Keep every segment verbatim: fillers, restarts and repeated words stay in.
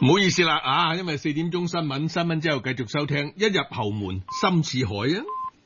唔好意思啦啊，因為四點鐘新聞，新聞之後繼續收聽，一入後門深似海啊！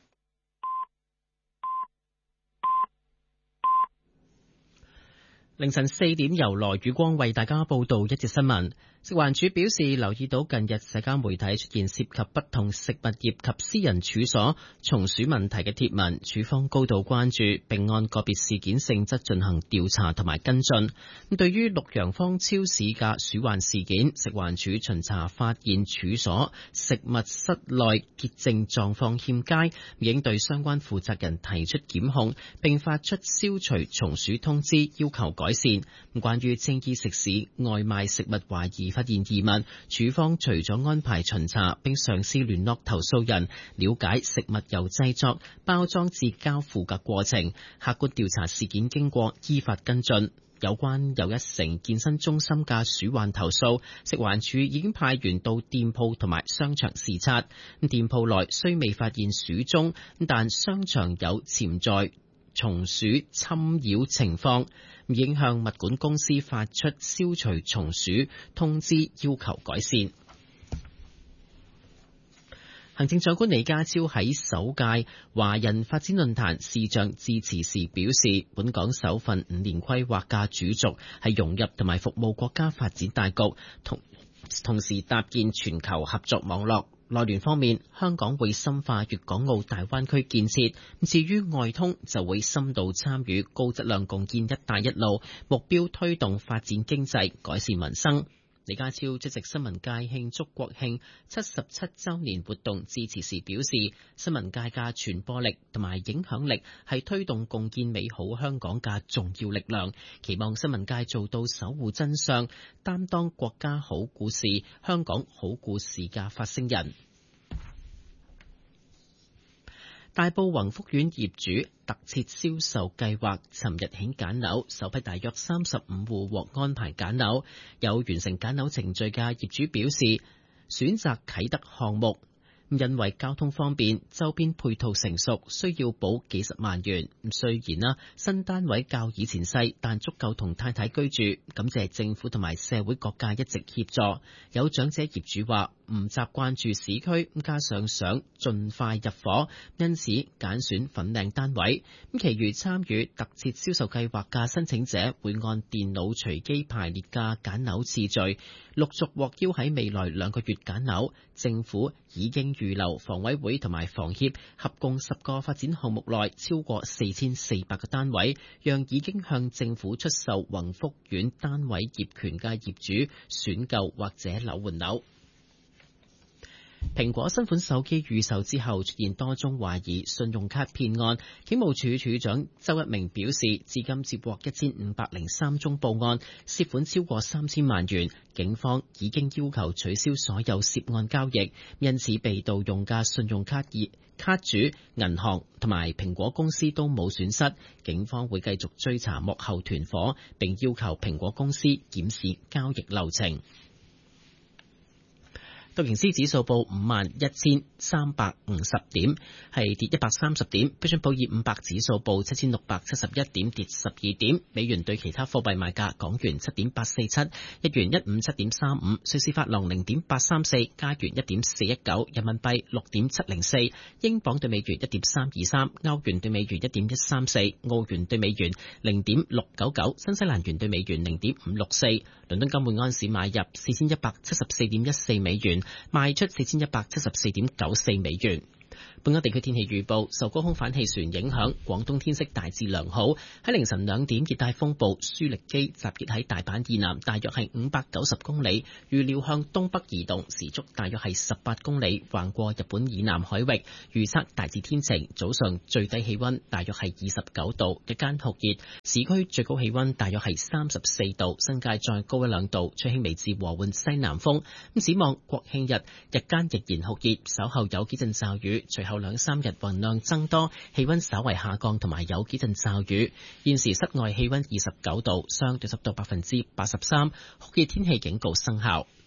凌晨四點由羅宇光為大家報道一節新聞。食環署表示，留意到近日社交媒體出現涉及不同食物業及私人處所蟲鼠問題嘅貼文，署方高度關注，並按個別事件性質進行調查同埋跟進。咁對於綠陽坊超市嘅鼠患事件，食環署巡查發現處所食物室內潔淨狀況欠佳，已經對相關負責人提出檢控，並發出消除蟲鼠通知，要求改善。關於青衣食肆外賣食物懷疑發現異物，署方除咗安排巡查，並嘗試聯絡投訴人，了解食物由製作、包裝至交付嘅過程，客觀調查事件經過，依法跟進。有關又一城健身中心嘅鼠患投訴，食環署已經派員到店鋪同埋商場視察。店鋪內雖未發現鼠蹤，但商場有潛在蟲鼠侵擾情況，已經向物管公司發出消除蟲鼠通知，要求改善。行政長官李家超喺首屆華人發展論壇視像致辭時表示，本港首份五年規劃嘅主軸係融入同埋服務國家發展大局，同同時搭建全球合作網絡。內聯方面，香港會深化粵港澳大灣區建設，至於外通就會深度參與高質量共建一帶一路，目標推動發展經濟，改善民生。李家超出席新聞界慶祝國慶七十七週年活動致辭時表示，新聞界嘅傳播力同埋影響力係推動共建美好香港嘅重要力量，期望新聞界做到守護真相，擔當國家好故事、香港好故事嘅發聲人。大埔宏福苑業主特設銷售計劃尋日起揀樓，首批大約三十五戶獲安排揀樓。有完成揀樓程序嘅業主表示，選擇啟德項目，因為交通方便，周邊配套成熟，需要補幾十萬元。雖然啦，新單位較以前細，但足夠同太太居住。感謝政府同埋社會各界一直協助。有長者業主話唔習慣住市區，加上想盡快入伙，因此揀選粉嶺單位。咁，其餘參與特設銷售計劃嘅申請者會按電腦隨機排列嘅揀樓次序，陸續獲邀喺未來兩個月揀樓。政府已經預留房委會同埋房協合共十個發展項目內超過四千四百個單位，讓已經向政府出售宏福苑單位業權嘅業主選購或者樓換樓。蘋果新款手機預售之後出現多宗懷疑信用卡騙案，警務處處長周一鳴表示，至今接獲一千五百零三宗報案，涉款超過三千萬元，警方已經要求取消所有涉案交易，因此被盜用嘅信用卡業卡主、銀行同埋蘋果公司都冇損失，警方會繼續追查幕後團夥，並要求蘋果公司檢視交易流程。道瓊斯指數報五萬一千三百五十點，係跌一百三十點。標準普爾五百指數報七千六百七十一點，跌十二點。美元對其他貨幣賣價：港元七點八四七，日元一五七點三五，瑞士法郎零點八三四，加元一點四一九，人民幣六點七零四，英鎊對美元一點三二三，歐元對美元一點一三四，澳元對美元零點六九九，新西蘭元對美元零點五六四。倫敦金每安士買入四千一百七十四點一四美元，賣出四千一百七十四點九四美元。本港地區天氣預報，受高空反氣旋影響，廣東天色大致良好。喺凌晨兩點，熱帶風暴舒力基集結喺大阪以南，大約係五百九十公里，預料向東北移動，時速大約係十八公里，橫過日本以南海域。預測大致天晴，早上最低氣溫大約係二十九度，日間酷熱，市區最高氣溫大約係三十四度，新界再高一兩度，吹輕微至和緩西南風。咁展望國慶日，日間仍然酷熱，稍後有幾陣驟雨，隨後兩三日雲量增多，氣溫稍為下降，同埋有幾陣驟雨。現時室外氣溫二十九度，相對濕度百分之八十三，酷熱天氣警告生效。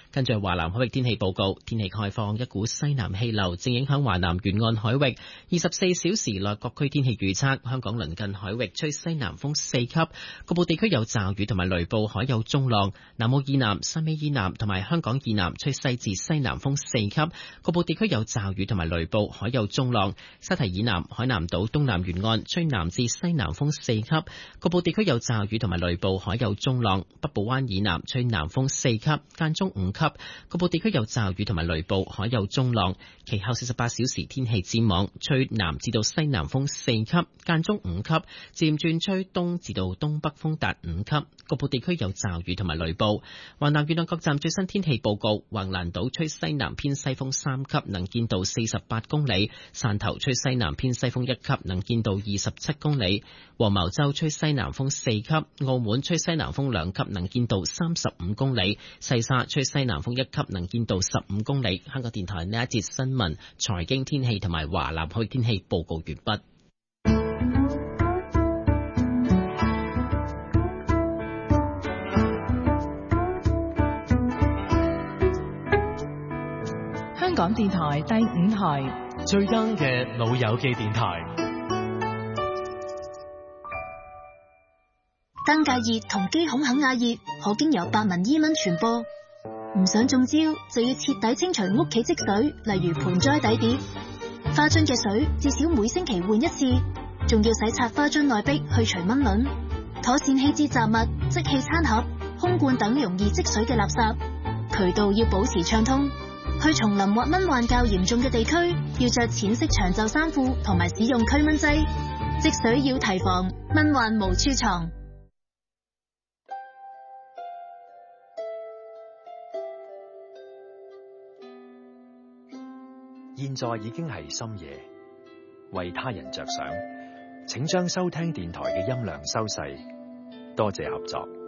跟住華南海域天氣報告，天氣概況，一股西南氣流正影響華南沿岸海域。二十四小時內各區天氣預測：香港鄰近海域吹西南風四級，局部地區有驟雨同埋雷暴，海有中浪。南澳以南、汕尾以南同埋香港以南吹西至西南風四級，局部地區有驟雨同埋雷暴，海有中浪。沙堤以南、海南島東南沿岸吹南至西南風四級，局部地區有驟雨同埋雷暴，海有中浪。北部灣以南吹南風四級，間中五級，局部地區有驟雨同埋雷暴，海有中浪。其後四十八小時天氣展望，吹南至到西南風四級，間中五級，漸轉吹東至到東北風達五級，局部地區有驟雨同埋雷暴。華南沿岸各站最新天氣報告：橫瀾島吹西南偏西風三級，能見度四十八公里；汕頭吹西南偏西風一級，能見度二十七公里；黃茅洲吹西南風四級；澳門吹西南風兩級，能見度三十五公里；西沙吹西南風一級，能見度十五公里。香港電台呢一節新聞、財經天氣同埋華南海天氣報告完畢。 香港電台第五台最 young 嘅老友記電台。 登革熱同肌孔肯亞熱可經由白紋伊蚊傳播，唔想中招就要徹底清除屋企積水，例如盆栽底碟、花樽嘅水，至少每星期換一次，仲要洗擦花樽內壁去除蚊卵，妥善棄置雜物、即棄餐盒、空罐等容易積水嘅垃圾，渠道要保持暢通。去叢林或蚊患較嚴重嘅地區，要着淺色長袖衫褲同埋使用驅蚊劑。積水要提防，蚊患無處藏。 現在已經係深夜，為他人着想，請將收聽電台嘅音量收細，多謝合作。